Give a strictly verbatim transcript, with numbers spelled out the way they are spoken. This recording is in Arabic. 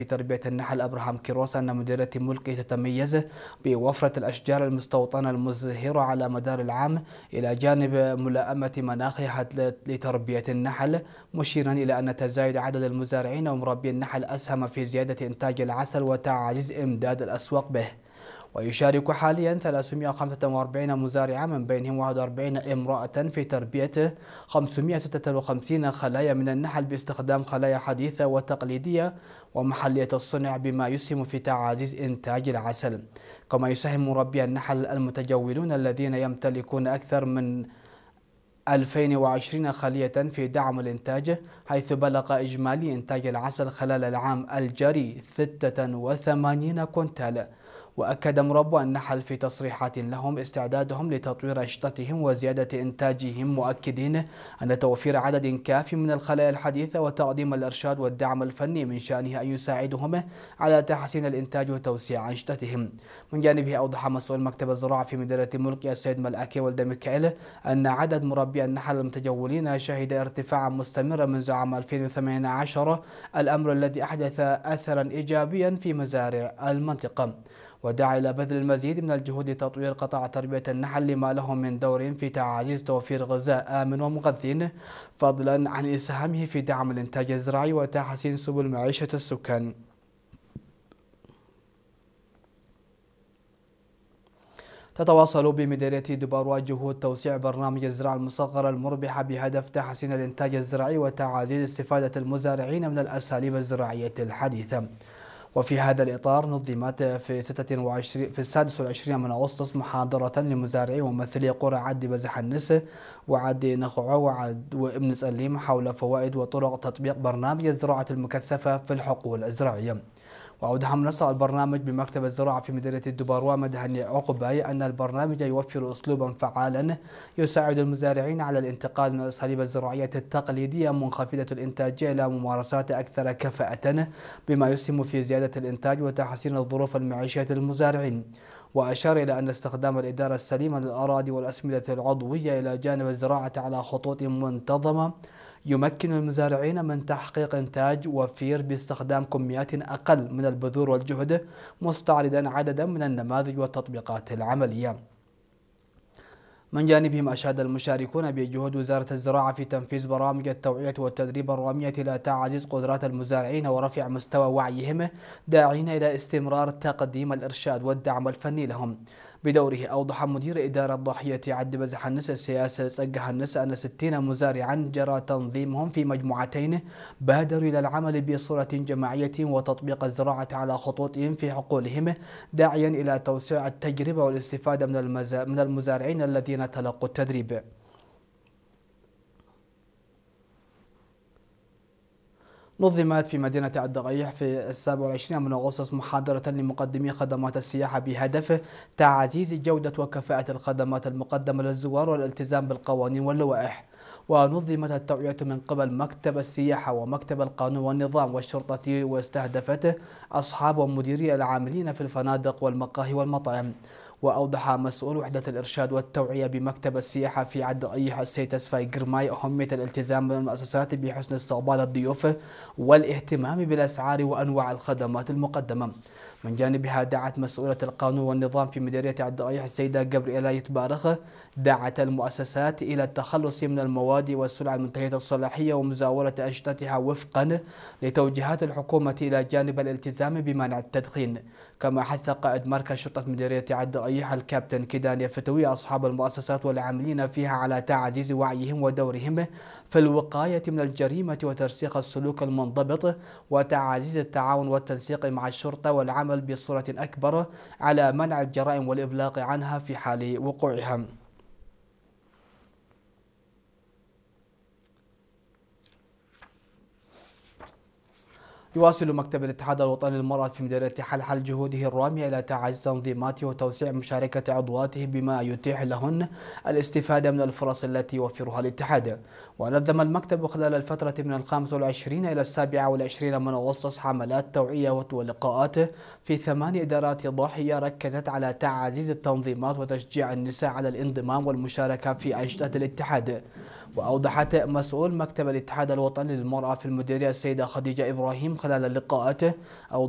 في تربية النحل أبراهام كيروس أن مديرية ملكه تتميز بوفرة الأشجار المستوطنة المزدهرة على مدار العام إلى جانب ملائمة مناخها لتربية النحل، مشيرا إلى أن تزايد عدد المزارعين ومربي النحل أسهم في زيادة إنتاج العسل وتعزيز إمداد الأسواق به. ويشارك حاليا ثلاثمئة وخمسة وأربعين مزارعا من بينهم واحد وأربعين امرأة في تربية خمسمئة وستة وخمسين خلايا من النحل باستخدام خلايا حديثة وتقليدية ومحلية الصنع، بما يسهم في تعزيز إنتاج العسل. كما يساهم مربي النحل المتجولون الذين يمتلكون أكثر من ألفين وعشرين خلية في دعم الإنتاج، حيث بلغ إجمالي إنتاج العسل خلال العام الجاري ستة وثمانين كونتال. وأكد مربى النحل في تصريحات لهم استعدادهم لتطوير أنشطتهم وزيادة إنتاجهم، مؤكدين أن توفير عدد كاف من الخلايا الحديثة وتقديم الإرشاد والدعم الفني من شأنه أن يساعدهم على تحسين الإنتاج وتوسيع أنشطتهم. من جانبه أوضح مسؤول مكتب الزراعة في مديرية ملكي السيد ملأكي ولد ميكائيل أن عدد مربي النحل المتجولين شهد ارتفاعا مستمرا منذ عام ألفين وثمانية عشر، الأمر الذي أحدث أثرا إيجابيا في مزارع المنطقة. ودعا إلى بذل المزيد من الجهود لتطوير قطاع تربية النحل لما له من دور في تعزيز توفير غذاء آمن ومغذٍ، فضلا عن إسهامه في دعم الإنتاج الزراعي وتحسين سبل معيشة السكان. تتواصل بمديرية دباروا جهود توسيع برنامج الزراعة المصغرة المربحة بهدف تحسين الإنتاج الزراعي وتعزيز استفادة المزارعين من الأساليب الزراعية الحديثة. وفي هذا الإطار نظمت في ستة وعشرين في السادس والعشرين من أغسطس محاضرة لمزارعي وممثلي قرى عد بزحنس وعد نخعو وعد وابن سليم حول فوائد وطرق تطبيق برنامج الزراعة المكثفة في الحقول الزراعية. وأوضح منسق البرنامج بمكتب الزراعة في مديرية الدباروا مدهني عقباي أن البرنامج يوفر أسلوبا فعالا يساعد المزارعين على الانتقال من الأساليب الزراعية التقليدية منخفضة الإنتاجية إلى ممارسات أكثر كفاءة، بما يسهم في زيادة الإنتاج وتحسين الظروف المعيشية للمزارعين. وأشار إلى أن استخدام الإدارة السليمة للأراضي والأسمدة العضوية إلى جانب الزراعة على خطوط منتظمة يمكن المزارعين من تحقيق إنتاج وفير باستخدام كميات أقل من البذور والجهد، مستعرضا عددا من النماذج والتطبيقات العملية. من جانبهم أشاد المشاركون بجهود وزارة الزراعة في تنفيذ برامج التوعية والتدريب الرامية إلى تعزيز قدرات المزارعين ورفع مستوى وعيهم، داعين إلى استمرار تقديم الإرشاد والدعم الفني لهم. بدوره أوضح مدير إدارة ضاحية عد بزحنس السياسة سجهنس أن ستين مزارعا جرى تنظيمهم في مجموعتين بادروا إلى العمل بصورة جماعية وتطبيق الزراعة على خطوطهم في حقولهم، داعيا إلى توسيع التجربة والاستفادة من المزارعين الذين تلقوا التدريب. نظمت في مدينة الدقيح في السابع والعشرين من أغسطس محاضرة لمقدمي خدمات السياحة بهدف تعزيز جودة وكفاءة الخدمات المقدمة للزوار والالتزام بالقوانين واللوائح. ونظمت التوعية من قبل مكتب السياحة ومكتب القانون والنظام والشرطة، واستهدفت أصحاب ومديري العاملين في الفنادق والمقاهي والمطاعم. وأوضح مسؤول وحدة الإرشاد والتوعية بمكتب السياحة في عد أيح السيد تسفاي جرماي أهمية الالتزام بالمؤسسات بحسن استقبال الضيوف والاهتمام بالأسعار وأنواع الخدمات المقدمة. من جانبها دعت مسؤولة القانون والنظام في مديرية عد أيح السيدة جبريلا يتبارخ دعت المؤسسات إلى التخلص من المواد والسلع المنتهية الصلاحية ومزاولة أنشطتها وفقا لتوجيهات الحكومة إلى جانب الالتزام بمنع التدخين. كما حث قائد مركز شرطة مديرية عد أيح الكابتن كيدان يفتوي أصحاب المؤسسات والعاملين فيها على تعزيز وعيهم ودورهم في الوقاية من الجريمة وترسيخ السلوك المنضبط وتعزيز التعاون والتنسيق مع الشرطة والعمل بصورة أكبر على منع الجرائم والإبلاغ عنها في حال وقوعها. يواصل مكتب الاتحاد الوطني للمرأة في مديرية حلحل جهوده الرامية إلى تعزيز تنظيماته وتوسيع مشاركة عضواته بما يتيح لهن الاستفادة من الفرص التي يوفرها الاتحاد. ونظم المكتب خلال الفترة من الخامس والعشرين إلى السابعة والعشرين من أغسطس حملات توعية ولقاءات في ثمان إدارات ضاحية ركزت على تعزيز التنظيمات وتشجيع النساء على الانضمام والمشاركة في أنشطة الاتحاد. وأوضحت مسؤول مكتب الاتحاد الوطني للمرأة في المديرية السيدة خديجة إبراهيم خلال لقاءاته